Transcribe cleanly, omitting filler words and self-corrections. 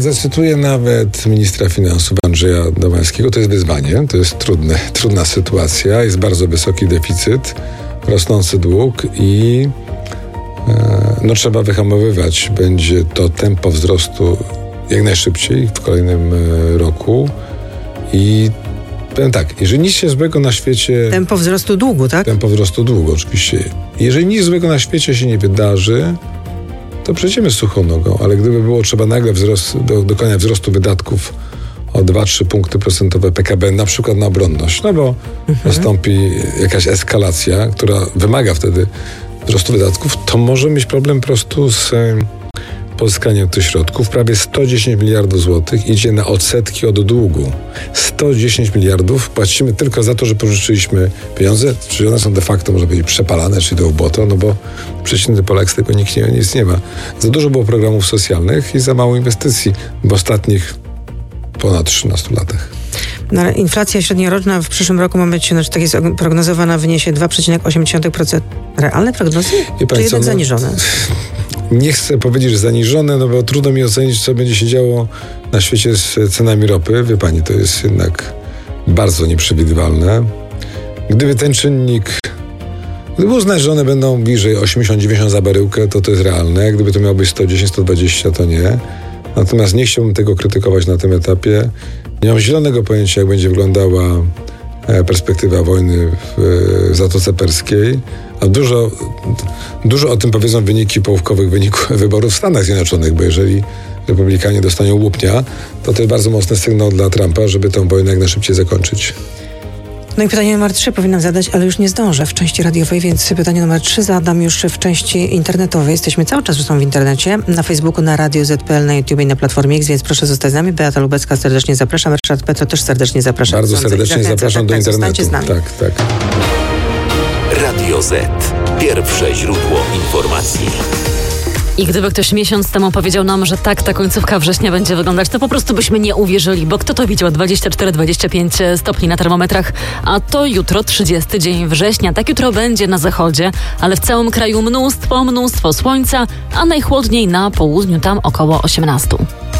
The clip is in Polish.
Zacytuję nawet ministra finansów Andrzeja Domańskiego. To jest wyzwanie, to jest trudna sytuacja. Jest bardzo wysoki deficyt, rosnący dług i trzeba wyhamowywać będzie to tempo wzrostu jak najszybciej w kolejnym roku. I powiem tak, jeżeli nic się złego na świecie... Tempo wzrostu długu, tak? Tempo wzrostu długu, oczywiście. Jeżeli nic złego na świecie się nie wydarzy, to przejdziemy suchą nogą, ale gdyby było trzeba nagle dokonać wzrostu wydatków o 2-3 punkty procentowe PKB, na przykład na obronność, bo nastąpi jakaś eskalacja, która wymaga wtedy wzrostu wydatków, to może mieć problem po prostu z pozyskaniem tych środków. Prawie 110 miliardów złotych idzie na odsetki od długu. 110 miliardów płacimy tylko za to, że pożyczyliśmy pieniądze, czyli one są de facto, można powiedzieć, przepalane, czyli do błoto, bo przeciętny Polak z tego nic nie ma. Za dużo było programów socjalnych i za mało inwestycji w ostatnich ponad 13 latach. No, ale inflacja średnioroczna w przyszłym roku ma być, tak jest prognozowana, wyniesie 2,8%. Realne prognozy? Czy jednak zaniżone? Nie chcę powiedzieć, że zaniżone, bo trudno mi ocenić, co będzie się działo na świecie z cenami ropy. Wie pani, to jest jednak bardzo nieprzewidywalne. Gdyby ten czynnik, gdyby uznać, że one będą bliżej 80-90 za baryłkę, to jest realne. Gdyby to miało być 110-120, to nie. Natomiast nie chciałbym tego krytykować na tym etapie. Nie mam zielonego pojęcia, jak będzie wyglądała perspektywa wojny w Zatoce Perskiej, a dużo o tym powiedzą wyniki połówkowych wyborów w Stanach Zjednoczonych, bo jeżeli republikanie dostaną łupnia, to jest bardzo mocny sygnał dla Trumpa, żeby tę wojnę jak najszybciej zakończyć. No i pytanie numer 3 powinnam zadać, ale już nie zdążę w części radiowej, więc pytanie numer 3 zadam już w części internetowej. Jesteśmy cały czas zresztą w internecie, na Facebooku, na Radio Z.pl, na YouTube i na Platformie X, więc proszę zostać z nami. Beata Lubecka serdecznie zapraszam, Ryszard Petro też serdecznie zapraszam. Bardzo serdecznie zapraszam do internetu. Z nami. Tak. Radio Z. Pierwsze źródło informacji. I gdyby ktoś miesiąc temu powiedział nam, że tak ta końcówka września będzie wyglądać, to po prostu byśmy nie uwierzyli, bo kto to widział? 24-25 stopni na termometrach, a to jutro 30 dzień września. Tak jutro będzie na zachodzie, ale w całym kraju mnóstwo słońca, a najchłodniej na południu, tam około 18.